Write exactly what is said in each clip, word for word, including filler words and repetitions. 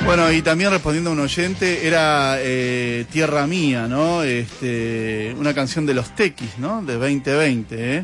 Bueno, y también respondiendo a un oyente, era eh, Tierra Mía, ¿no? Este, una canción de los Tequis, ¿no? De veinte veinte, ¿eh?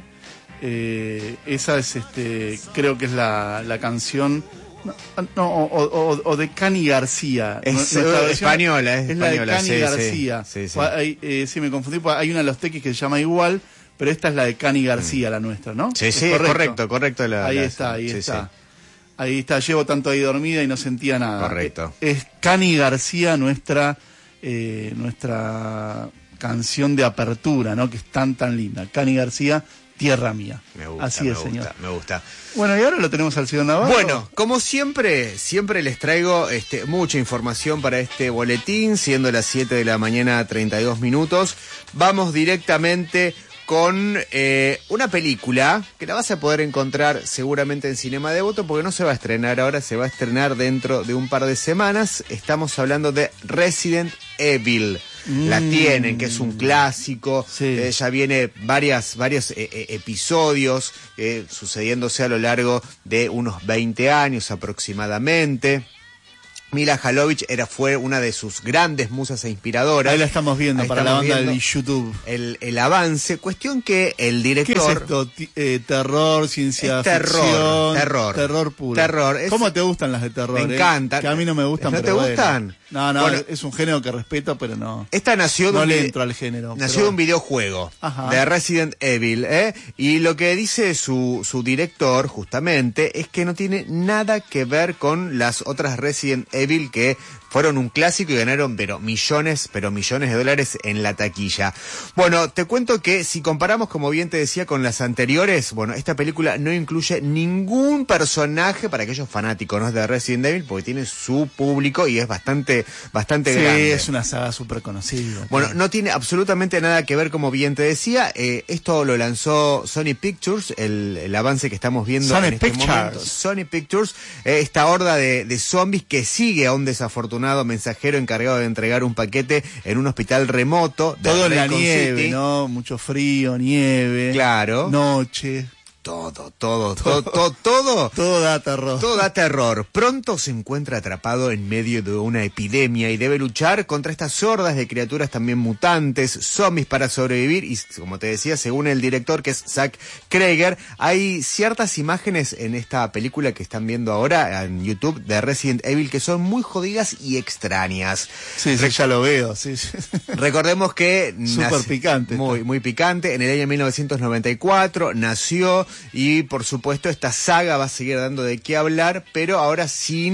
Eh, esa es, este, creo que es la, la canción... No, no o, o, o de Cani García. Es española, es, es española, la de Cani sí, García. Sí, sí, sí. Hay, eh, sí, me confundí, hay una de los Tequis que se llama igual, pero esta es la de Cani García, la nuestra, ¿no? Sí, sí, correcto, correcto. correcto la, ahí la, está, ahí sí, está. Sí. Ahí está, llevo tanto ahí dormida y no sentía nada. Correcto. Es, es Cani García nuestra, eh, nuestra canción de apertura, ¿no? Que es tan, tan linda. Cani García, Tierra Mía. Me gusta, Así me es, gusta, señor. Me gusta. Bueno, y ahora lo tenemos al señor Navarro. Bueno, como siempre, siempre les traigo este, mucha información para este boletín, siendo las siete de la mañana, treinta y dos minutos. Vamos directamente con eh, una película que la vas a poder encontrar seguramente en Cinema Devoto, porque no se va a estrenar ahora, se va a estrenar dentro de un par de semanas. Estamos hablando de Resident Evil. Mm. La tienen, que es un clásico, sí. eh, ya viene varias, varios eh, eh, episodios eh, sucediéndose a lo largo de unos veinte años aproximadamente. Mila Jovovich era, fue una de sus grandes musas e inspiradoras. Ahí la estamos viendo, Ahí para estamos la banda de YouTube. El, el avance, cuestión que el director... ¿Qué es esto? Eh, terror, ciencia es terror, ficción... Terror, terror puro. Terror. Es, ¿Cómo te gustan las de terror? Me encantan. Eh? Que a mí no me gustan, ¿No pero te gustan? Bueno. No, no, bueno, es un género que respeto, pero no... Esta nació... No de le un, entro al género. Nació pero... de un videojuego. Ajá. De Resident Evil, ¿eh? Y lo que dice su, su director, justamente, es que no tiene nada que ver con las otras Resident Evil que fueron un clásico y ganaron pero millones, pero millones de dólares en la taquilla. Bueno, te cuento que si comparamos, como bien te decía, con las anteriores, bueno, esta película no incluye ningún personaje para aquellos fanáticos, ¿no?, de Resident Evil, porque tiene su público y es bastante, bastante sí, grande. Sí, es una saga súper conocida. Bueno, claro. No tiene absolutamente nada que ver, como bien te decía. Eh, esto lo lanzó Sony Pictures, el, el avance que estamos viendo Sony en este Pictures. momento. Sony Pictures, eh, esta horda de, de zombies que sigue a un desafortunado mensajero encargado de entregar un paquete en un hospital remoto. De Todo en la Raycon nieve, City. ¿no? Mucho frío, nieve. Claro. Noche. Todo, todo, todo, todo, todo. Todo da terror. Todo da terror. Pronto se encuentra atrapado en medio de una epidemia y debe luchar contra estas hordas de criaturas también mutantes, zombies, para sobrevivir. Y como te decía, según el director, que es Zack Kreger, hay ciertas imágenes en esta película que están viendo ahora en YouTube de Resident Evil que son muy jodidas y extrañas. Sí, sí, ya lo veo. Sí, sí. Recordemos que... Súper picante. Muy, muy picante. En el año mil novecientos noventa y cuatro nació... Y por supuesto esta saga va a seguir dando de qué hablar, pero ahora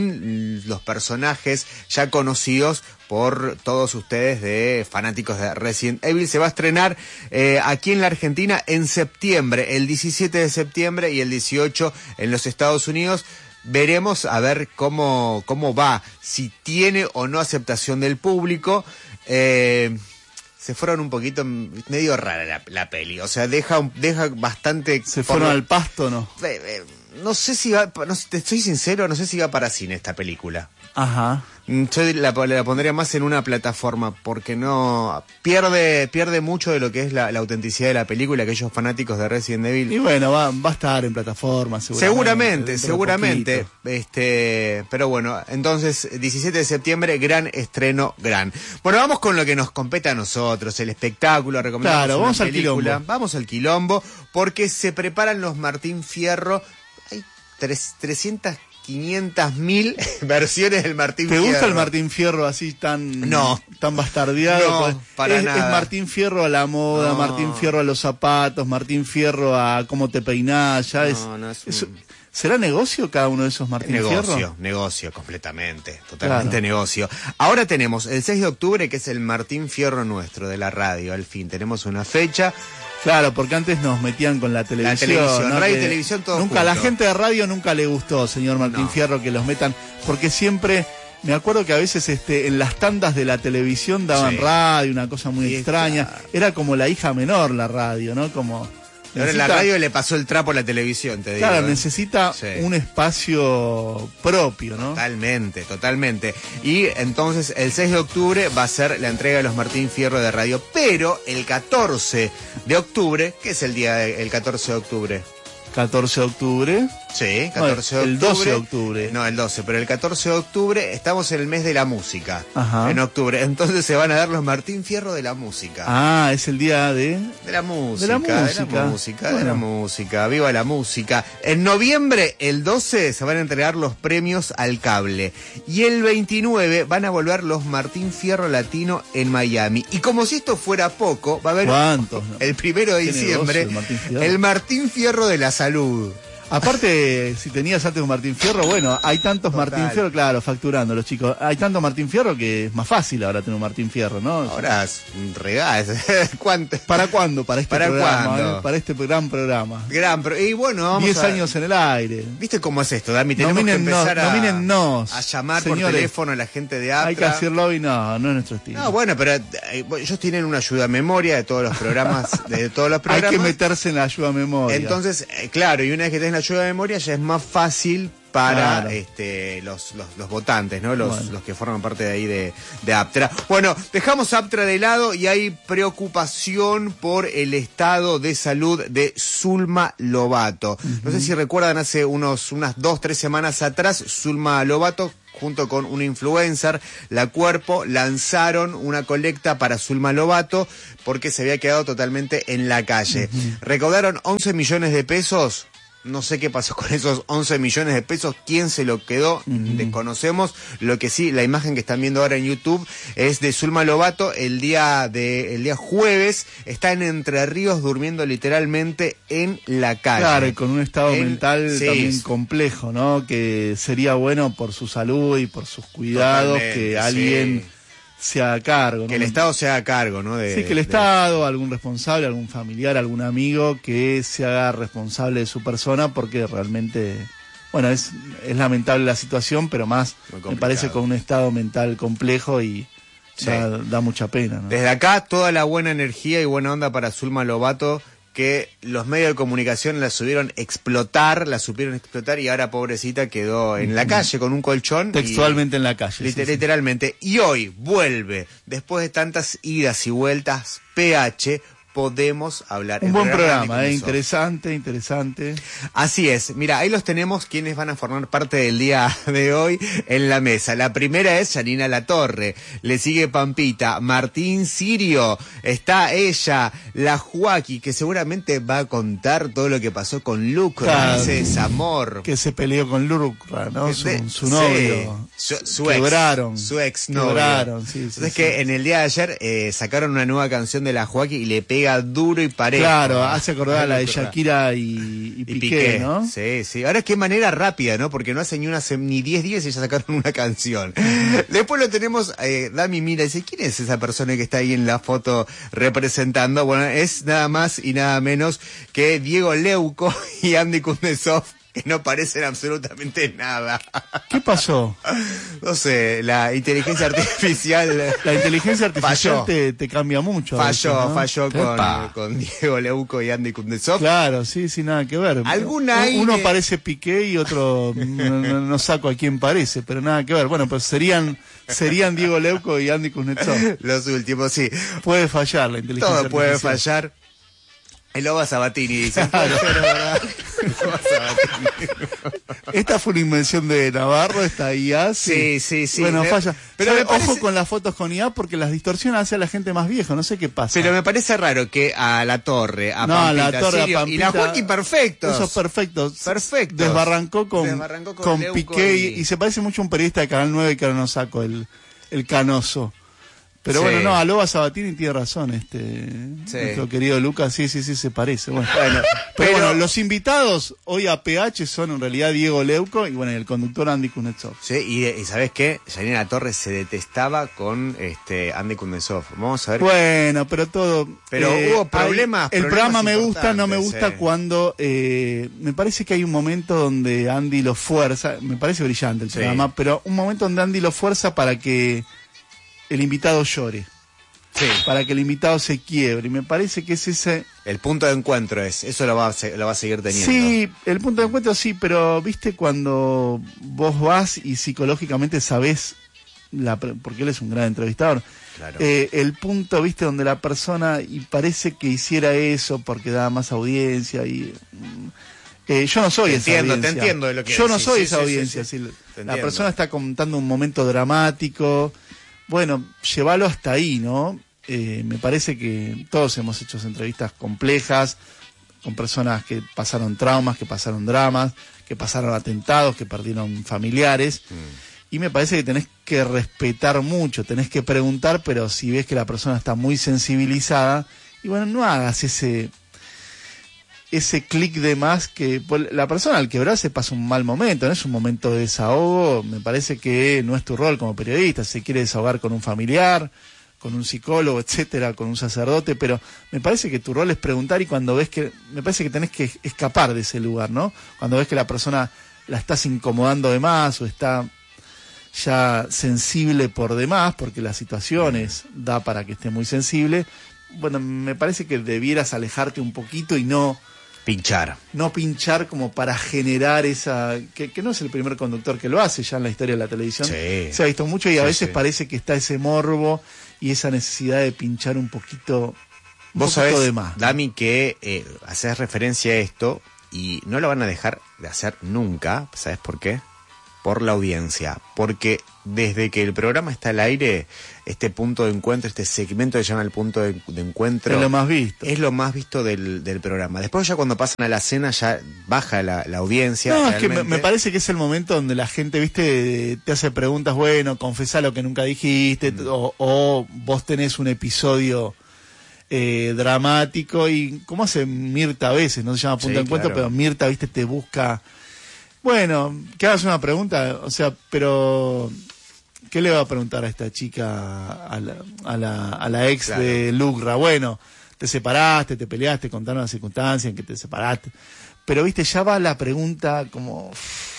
sin los personajes ya conocidos por todos ustedes de fanáticos de Resident Evil. Se va a estrenar eh, aquí en la Argentina en septiembre, el diecisiete de septiembre y el dieciocho en los Estados Unidos. Veremos a ver cómo, cómo va, si tiene o no aceptación del público. Eh... Se fueron un poquito medio rara la, la peli, o sea, deja deja bastante... ¿Se fueron lo, al pasto, no? Eh, eh, no sé si va, no, te estoy sincero, no sé si va para cine esta película. Ajá. Yo la, la pondría más en una plataforma, porque no... Pierde pierde mucho de lo que es la, la autenticidad de la película, aquellos fanáticos de Resident Evil. Y bueno, va, va a estar en plataforma, seguramente. Seguramente, seguramente. Este, pero bueno, entonces, diecisiete de septiembre, gran estreno, gran. Bueno, vamos con lo que nos compete a nosotros, el espectáculo, recomendamos claro, una vamos película. al quilombo. Vamos al quilombo, porque se preparan los Martín Fierro. Hay tres, trescientas, quinientas mil versiones del Martín ¿Te Fierro. ¿Te gusta el Martín Fierro así tan, no. tan bastardeado? No, pues, para es, nada. Es Martín Fierro a la moda, no. Martín Fierro a los zapatos, Martín Fierro a cómo te peinás, ya no, es... No, es, es un... ¿Será negocio cada uno de esos Martín negocio, Fierro? Negocio, negocio, completamente, totalmente claro. negocio. Ahora tenemos el seis de octubre, que es el Martín Fierro nuestro, de la radio, al fin. Tenemos una fecha... Claro, porque antes nos metían con la televisión. La televisión, ¿no? radio que y televisión, todo Nunca, junto. la gente de radio nunca le gustó, señor Martín no. Fierro, que los metan, porque siempre, me acuerdo que a veces este, en las tandas de la televisión daban sí. radio, una cosa muy sí, extraña. Claro. Era como la hija menor la radio, ¿no? Como... Ahora en la radio le pasó el trapo a la televisión, te digo. Claro, ¿eh? necesita sí. un espacio propio, ¿no? Totalmente, totalmente. Y entonces el seis de octubre va a ser la entrega de los Martín Fierro de radio, pero el catorce de octubre, ¿qué es el día del catorce de octubre? catorce de octubre. Sí, catorce de octubre. El doce de octubre. No, el doce, pero el catorce de octubre estamos en el mes de la música. Ajá. En octubre. Entonces se van a dar los Martín Fierro de la música. Ah, es el día de... De la música. De la música. De la música, bueno. de la música. Viva la música. En noviembre, el doce, se van a entregar los premios al cable. Y el veintinueve van a volver los Martín Fierro Latino en Miami. Y como si esto fuera poco, va a haber... ¿Cuántos? El primero de ¿Qué diciembre, negocio, el Martín Fierro? el Martín Fierro de la salud. Aparte, si tenías antes un Martín Fierro, bueno, hay tantos Total. Martín Fierro, claro, facturando los chicos. Hay tanto Martín Fierro que es más fácil ahora tener un Martín Fierro, ¿no? Ahora es un regalo. ¿Cuánto? ¿Para cuándo? Para este ¿Para programa, cuándo? ¿eh? Para este gran programa. Gran, pero y bueno, vamos Diez a... años en el aire. ¿Viste cómo es esto, Dami? Tenemos Nomínennos, que empezar a, nomínennos, a llamar por señores. teléfono a la gente de Aptra. Hay que hacerlo y no, no es nuestro estilo. No, bueno, pero eh, ellos tienen una ayuda a memoria de todos los programas, de todos los programas. Hay que meterse en la ayuda a memoria. Entonces, eh, claro, y una vez que tenés la ayuda de memoria ya es más fácil para Claro. este los, los, los votantes, ¿no? Los, Bueno. los que forman parte de ahí de, de Aptra. Bueno, dejamos Aptra de lado y hay preocupación por el estado de salud de Zulma Lobato. Uh-huh. No sé si recuerdan, hace unos unas dos, tres semanas atrás, Zulma Lobato junto con una influencer, La Cuerpo, lanzaron una colecta para Zulma Lobato porque se había quedado totalmente en la calle. Uh-huh. Recaudaron once millones de pesos. No sé qué pasó con esos once millones de pesos, quién se lo quedó, uh-huh. desconocemos. Lo que sí, la imagen que están viendo ahora en YouTube es de Zulma Lobato el día de el día jueves, está en Entre Ríos durmiendo literalmente en la calle. Claro, y con un estado en, mental sí, también complejo, ¿no? Que sería bueno por su salud y por sus cuidados que alguien... Sí. se haga cargo, ¿no? Que el Estado se haga cargo, ¿no? De, sí, que el de... Estado, algún responsable, algún familiar, algún amigo que se haga responsable de su persona porque realmente, bueno, es, es lamentable la situación, pero más me parece con un estado mental complejo y sí. da, da mucha pena, ¿no? Desde acá, toda la buena energía y buena onda para Zulma Lobato, que los medios de comunicación la subieron explotar, la supieron explotar y ahora pobrecita quedó en la calle con un colchón. Textualmente y, en la calle. Liter- sí, literalmente. Sí. Y hoy vuelve, después de tantas idas y vueltas, P H, podemos hablar. Un buen programa, eh, interesante, interesante. Así es. Mira, ahí los tenemos quienes van a formar parte del día de hoy en la mesa. La primera es Janina Latorre, le sigue Pampita, Martín Sirio, está ella, la Joaquí, que seguramente va a contar todo lo que pasó con Lucra, claro, ese desamor. Que se peleó con Lucra, ¿no? Su, de, su novio. Sí, su, su Quebraron. Ex, su ex novio. Quebraron, sí, sí. Entonces sí, que sí. en el día de ayer eh, sacaron una nueva canción de la Joaquí y le pega duro y parejo. Claro, hace acordar a la de Shakira y, y, y Piqué, Piqué, ¿no? Sí, sí. Ahora qué manera rápida, ¿no? Porque no hace ni una ni diez días y ya sacaron una canción. Después lo tenemos, eh, Dami mira, dice, ¿quién es esa persona que está ahí en la foto representando? Bueno, es nada más y nada menos que Diego Leuco y Andy Kuznetsov, que no parecen absolutamente nada. ¿Qué pasó? No sé, la inteligencia artificial... La inteligencia artificial falló. Te, te cambia mucho. Falló, veces, ¿no? falló con, con Diego Leuco y Andy Kuznetsov. Claro, sí, sí, nada que ver. ¿Alguna aire... Uno parece Piqué y otro no, no, no saco a quién parece, pero nada que ver. Bueno, pues serían serían Diego Leuco y Andy Kuznetsov. Los últimos, sí. Puede fallar la inteligencia Todo puede artificial. fallar. El Loba Sabatini dice. Claro. Esta fue una invención de Navarro, esta I A. Sí, sí, sí. Bueno, me, falla. Pero me parece... Ojo con las fotos con I A porque las distorsionan hacia la gente más vieja, no sé qué pasa. Pero me parece raro que a La Torre, a no, Pampita, a La Torre, Sirio, a Pampita, y la Joaquín perfectos. Esos perfectos. Perfectos. Desbarrancó con, Desbarrancó con, con Leuco Piqué y... y... y se parece mucho a un periodista de Canal nueve que ahora no saco, el, el Canoso. Pero sí. bueno, no, a Loba Sabatini tiene razón, este, sí. nuestro querido Lucas, sí, sí, sí, se parece. Bueno, bueno pero, pero bueno, los invitados hoy a P H son en realidad Diego Leuco y bueno, y el conductor Andy Kuznetsov. Sí, y, y ¿sabes qué? Janina Torres se detestaba con este Andy Kuznetsov. Vamos a ver. Bueno, pero todo... Pero eh, hubo problemas. Hay, el problemas programa me gusta, no me gusta sí. cuando... Eh, me parece que hay un momento donde Andy lo fuerza, me parece brillante el sí. programa, pero un momento donde Andy lo fuerza para que el invitado llore. Sí. Para que el invitado se quiebre. Y me parece que es ese... El punto de encuentro es, eso lo va, a, lo va a seguir teniendo. Sí, el punto de encuentro sí, pero viste cuando vos vas y psicológicamente sabés, la, porque él es un gran entrevistador, claro. eh, el punto, viste, donde la persona, y parece que hiciera eso porque daba más audiencia, y Eh, yo no soy te esa entiendo, audiencia. Te entiendo de lo que Yo decís. no soy sí, esa sí, audiencia. sí, sí. Si la persona está contando un momento dramático, bueno, llévalo hasta ahí, ¿no? Eh, me parece que todos hemos hecho entrevistas complejas con personas que pasaron traumas, que pasaron dramas, que pasaron atentados, que perdieron familiares. Mm. Y me parece que tenés que respetar mucho, tenés que preguntar, pero si ves que la persona está muy sensibilizada, y bueno, no hagas ese... ese clic de más que la persona al quebrarse pasa un mal momento, no es un momento de desahogo. Me parece que no es tu rol como periodista, se quiere desahogar con un familiar, con un psicólogo, etcétera, con un sacerdote, pero me parece que tu rol es preguntar, y cuando ves que, me parece que tenés que escapar de ese lugar, ¿no? Cuando ves que la persona la estás incomodando de más o está ya sensible por demás, porque la situación es, da para que esté muy sensible, bueno, me parece que debieras alejarte un poquito y no pinchar. No pinchar como para generar esa... Que, que no es el primer conductor que lo hace ya en la historia de la televisión. Sí. Se ha visto mucho y a sí, veces sí. parece que está ese morbo y esa necesidad de pinchar un poquito, un Vos poquito sabés, de más, ¿no? Dami, que eh, haces referencia a esto y no lo van a dejar de hacer nunca. ¿Sabes por qué? Por la audiencia. Porque desde que el programa está al aire, este punto de encuentro, este segmento que se llama el punto de, de encuentro... Es lo más visto. Es lo más visto del, del programa. Después ya cuando pasan a la cena ya baja la, la audiencia. No, realmente. es que me, me parece que es el momento donde la gente, viste, te hace preguntas, bueno, confesá lo que nunca dijiste, mm. o, o vos tenés un episodio... Eh, dramático, y como hace Mirta a veces, no se llama punto sí, de encuentro, claro. pero Mirta, viste, te busca, bueno, que hagas una pregunta, o sea, pero ¿qué le va a preguntar a esta chica, a la, a la, a la ex claro. de Lucra? Bueno, te separaste, te peleaste, contaron las circunstancias en que te separaste, pero viste, ya va la pregunta como,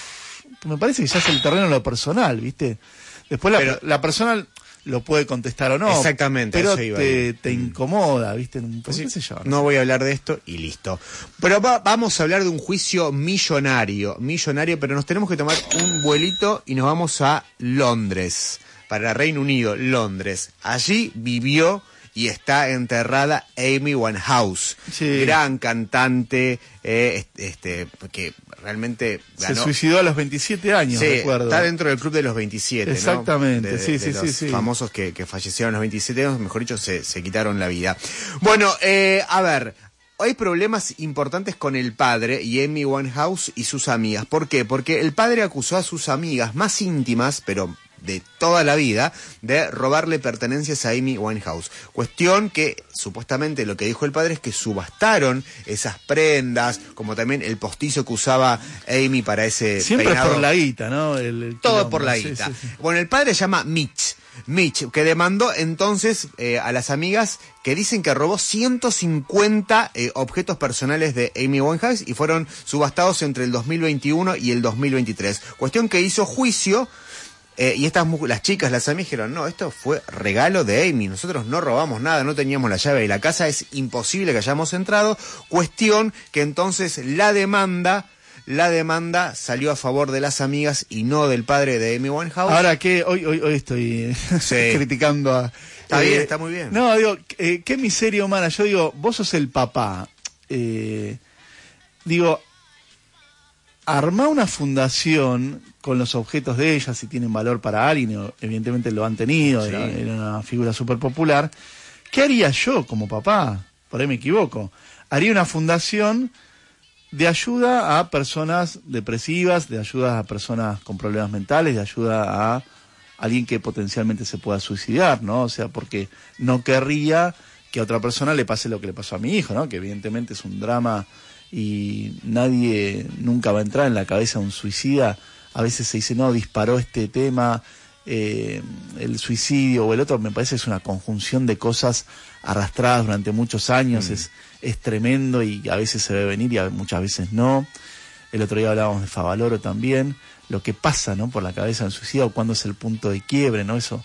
me parece que ya es el terreno de lo personal, viste, después la, pero, la personal lo puede contestar o no. Exactamente. Pero eso iba te, te incomoda, ¿viste? Pues sí, qué sé yo, no, no sé. voy a hablar de esto y listo. Pero va, vamos a hablar de un juicio millonario. Millonario, pero nos tenemos que tomar un vuelito y nos vamos a Londres. Para Reino Unido, Londres. Allí vivió y está enterrada Amy Winehouse. Sí. Gran cantante, eh, este, que realmente ganó. Se suicidó a los veintisiete años, sí, recuerdo. Está dentro del club de los veintisiete, exactamente, ¿no? De, sí, de, sí, de los sí, sí. famosos que, que fallecieron a los veintisiete años, mejor dicho, se, se quitaron la vida. Bueno, eh, a ver, hay problemas importantes con el padre y Amy Winehouse y sus amigas. ¿Por qué? Porque el padre acusó a sus amigas más íntimas, pero de toda la vida, de robarle pertenencias a Amy Winehouse. Cuestión que, supuestamente, lo que dijo el padre es que subastaron esas prendas, como también el postizo que usaba Amy para ese siempre peinado. Es por la guita, ¿no? El, el Todo quilombo, por la sí, guita. Sí, sí. Bueno, el padre se llama Mitch. Mitch, que demandó entonces eh, a las amigas que dicen que robó ciento cincuenta eh, objetos personales de Amy Winehouse y fueron subastados entre el dos mil veintiuno y el dos mil veintitrés. Cuestión que hizo juicio. Eh, y estas las chicas, las amigas dijeron, no, esto fue regalo de Amy, nosotros no robamos nada, no teníamos la llave de la casa, es imposible que hayamos entrado. Cuestión que entonces la demanda, la demanda salió a favor de las amigas y no del padre de Amy Winehouse. Ahora que hoy, hoy, hoy estoy sí. criticando a... Está eh, bien, está muy bien. No, digo, eh, qué miseria humana, yo digo, vos sos el papá, eh, digo, armá una fundación con los objetos de ella, si tienen valor para alguien, evidentemente lo han tenido, sí. era, era una figura súper popular. ¿Qué haría yo como papá? Por ahí me equivoco. Haría una fundación de ayuda a personas depresivas, de ayuda a personas con problemas mentales, de ayuda a alguien que potencialmente se pueda suicidar, ¿no? O sea, porque no querría que a otra persona le pase lo que le pasó a mi hijo, ¿no? Que evidentemente es un drama y nadie nunca va a entrar en la cabeza de un suicida. A veces se dice, no, disparó este tema, eh, el suicidio o el otro. Me parece que es una conjunción de cosas arrastradas durante muchos años, mm. es, es tremendo y a veces se ve venir y a, muchas veces no. El otro día hablábamos de Favaloro también, lo que pasa, ¿no?, por la cabeza del suicida o cuándo es el punto de quiebre, ¿no? Eso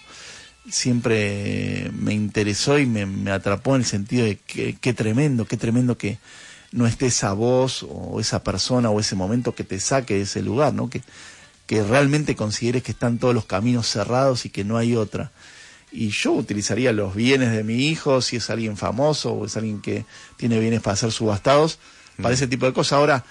siempre me interesó y me, me atrapó en el sentido de que qué tremendo, qué tremendo que no esté esa voz o esa persona o ese momento que te saque de ese lugar, ¿no? Que, que realmente consideres que están todos los caminos cerrados y que no hay otra. Y yo utilizaría los bienes de mi hijo, si es alguien famoso o es alguien que tiene bienes para ser subastados, mm. para ese tipo de cosas. Ahora,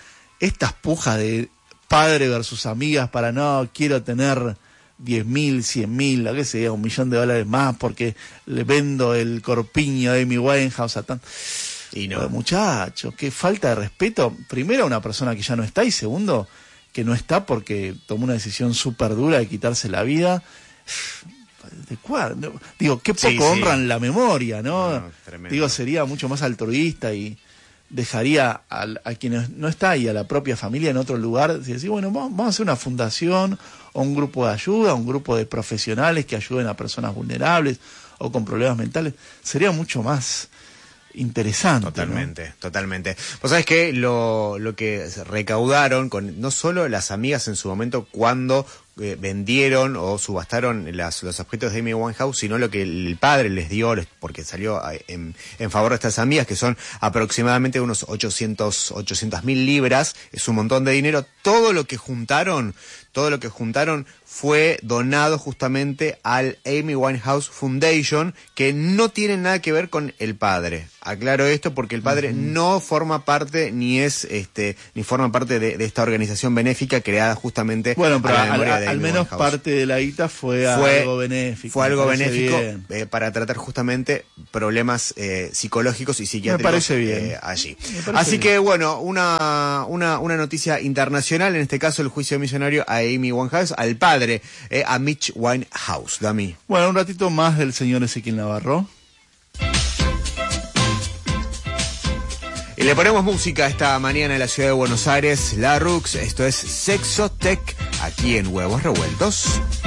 estas pujas de padre versus amigas para no, quiero tener diez mil, cien mil, lo que sea, un millón de dólares más porque le vendo el corpiño de Amy Winehouse a tan... Y no. Pero, muchachos, qué falta de respeto, primero a una persona que ya no está y segundo, que no está porque tomó una decisión súper dura de quitarse la vida. ¿De cuál? Digo, qué poco sí, sí. honran la memoria, ¿no? No, no, Digo, sería mucho más altruista y dejaría a, a quienes no está y a la propia familia en otro lugar, y decir, bueno, vamos, vamos a hacer una fundación o un grupo de ayuda, un grupo de profesionales que ayuden a personas vulnerables o con problemas mentales. Sería mucho más interesante. Totalmente, ¿no? totalmente. Vos sabés que lo, lo que recaudaron con no solo las amigas en su momento cuando eh, vendieron o subastaron las, los objetos de Amy Winehouse, sino lo que el padre les dio, porque salió en, en favor de estas amigas, que son aproximadamente unos ochocientos mil libras, es un montón de dinero. Todo lo que juntaron, todo lo que juntaron fue donado justamente al Amy Winehouse Foundation, que no tiene nada que ver con el padre. Aclaro esto porque el padre uh-huh. no forma parte ni es este ni forma parte de, de esta organización benéfica creada justamente bueno, pero a la memoria al, de al Amy menos Winehouse. Parte de la guita fue, fue algo benéfico. Fue algo benéfico eh, para tratar justamente problemas eh, psicológicos y psiquiátricos. Me parece bien. Eh, allí. Me parece Así bien. que bueno, una, una una noticia internacional, en este caso el juicio millonario a Amy Winehouse, al padre, eh, a Mitch Winehouse. Dami. Bueno, un ratito más del señor Ezequiel Navarro. Y le ponemos música esta mañana en la ciudad de Buenos Aires, La Rux. Esto es Sexotech, aquí en Huevos Revueltos.